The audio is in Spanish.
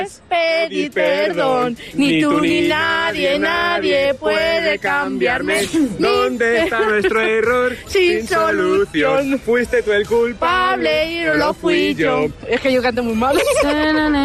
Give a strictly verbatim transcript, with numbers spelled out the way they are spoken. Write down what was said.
Pedir perdón, ni tú ni nadie, nadie puede cambiarme. ¿Dónde está nuestro error? Sin solución. Fuiste tú el culpable Pablo, y no lo fui yo. Es que yo canto muy mal.